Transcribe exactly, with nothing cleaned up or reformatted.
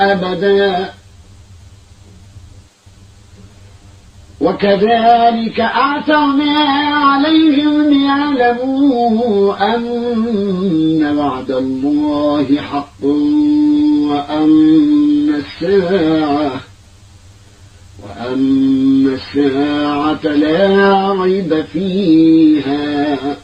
أبدا. وكذلك أعثرنا عليهم ليعلموا أن وعد الله حق وأن الساعة وأن الساعة لا ريب فيها